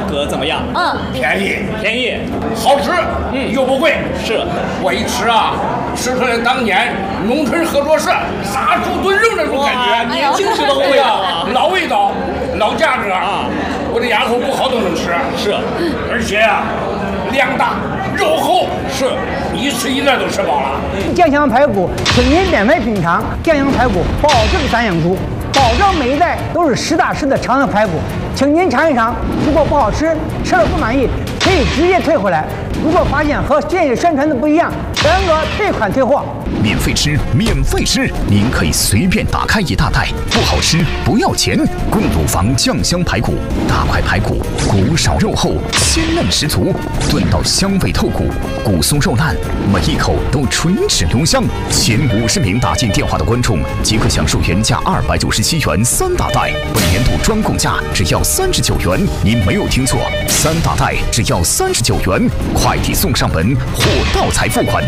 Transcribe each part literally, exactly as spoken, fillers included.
格怎么样？ 嗯， 便宜， 便宜， 好吃， 嗯， 又不贵。 是， 我一吃啊，吃出来当年农村合作社杀猪炖肉那种感觉， 年轻时的味道啊， 老味道，老价格啊！ 我这丫头不好都能吃， 是， 而且啊，量大肉厚， 是， 一吃一顿都吃饱了。 酱香排骨，请您免费品尝酱香排骨，保证散养猪，保证每一袋都是实打实的长阳排骨，请您尝一尝。如果不好吃，吃了不满意，可以直接退回来。如果发现和建议宣传的不一样，全额退款退货。 免费吃，免费吃，您可以随便打开一大袋，不好吃不要钱。贡乳房酱香排骨，大块排骨，骨少肉厚，鲜嫩十足，炖到香味透骨，骨松肉烂，每一口都唇齿留香。前五十名打进电话的观众即可享受原价二百九十七元三大袋，本年度专供价只要三十九元。您没有听错，三大袋只要三十九元，快递送上门，货到才付款。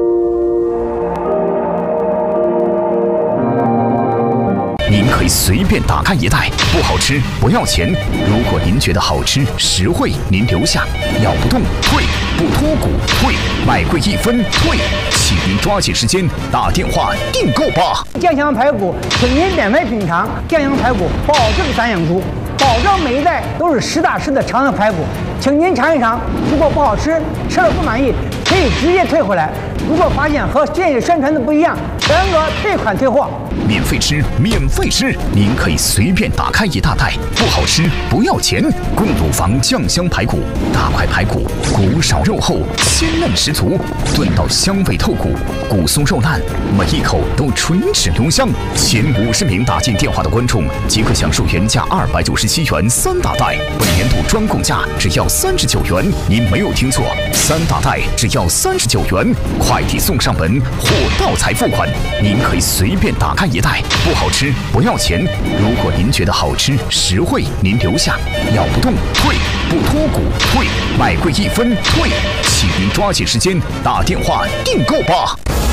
您可以随便打开一袋，不好吃不要钱。如果您觉得好吃实惠，您留下，咬不动退，不脱骨退，买贵一分退，请您抓紧时间打电话订购吧。 酱香排骨，请您免费品尝酱香排骨，保证散养猪，保证每一袋都是实打实的长阳排骨，请您尝一尝。如果不好吃，吃了不满意，可以直接退回来。如果发现和建议宣传的不一样，全额退款退货。 免费吃，免费吃，您可以随便打开一大袋，不好吃不要钱。贡乳房酱香排骨，大块排骨，骨少肉厚，鲜嫩十足，炖到香味透骨，骨松肉烂，每一口都唇齿留香。前五十名打进电话的观众即可享受原价二百九十七元三大袋，本年度专供价只要三十九元。您没有听错，三大袋只要三十九元，快递送上门，货到才付款。您可以随便打开一袋，不好吃不要钱。如果您觉得好吃实惠，您留下，咬不动退，不脱骨退，买贵一分退，请您抓紧时间打电话订购吧。